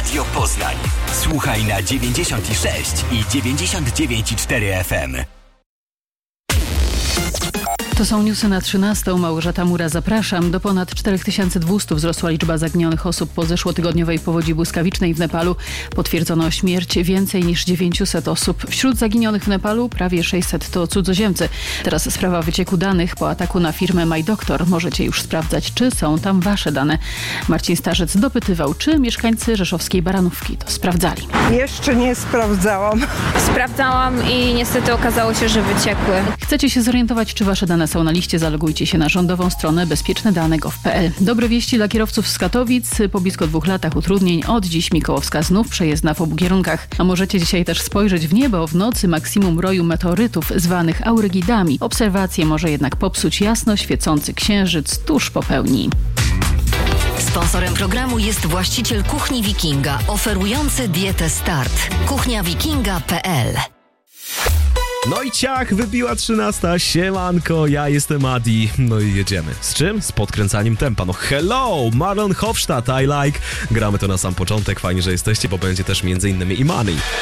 Radio Poznań. Słuchaj na 96 i 99,4 FM. To są newsy na 13. Małgorzata Mura, zapraszam. Do ponad 4200 wzrosła liczba zaginionych osób po zeszłotygodniowej powodzi błyskawicznej w Nepalu. Potwierdzono śmierć więcej niż 900 osób. Wśród zaginionych w Nepalu prawie 600 to cudzoziemcy. Teraz sprawa wycieku danych po ataku na firmę MyDoctor. Możecie już sprawdzać, czy są tam wasze dane. Marcin Starzec dopytywał, czy mieszkańcy rzeszowskiej Baranówki to sprawdzali. Jeszcze nie sprawdzałam. Sprawdzałam i niestety okazało się, że wyciekły. Chcecie się zorientować, czy wasze dane są na liście? Zalogujcie się na rządową stronę bezpieczne-dane.gov.pl. Dobre wieści dla kierowców z Katowic. Po blisko 2 latach utrudnień od dziś Mikołowska znów przejezdna w obu kierunkach. A możecie dzisiaj też spojrzeć w niebo. W nocy maksimum roju meteorytów zwanych aurygidami. Obserwacje może jednak popsuć jasno świecący księżyc tuż po pełni. Sponsorem programu jest właściciel Kuchni Wikinga, oferujący dietę Start. kuchniawikinga.pl. No i ciach, wybiła 13. Siemanko, ja jestem Adi. No i jedziemy. Z czym? Z podkręcaniem tempa. No hello, Marlon Hofstadt, I like. Gramy to na sam początek, fajnie, że jesteście, bo będzie też m.in. i Money.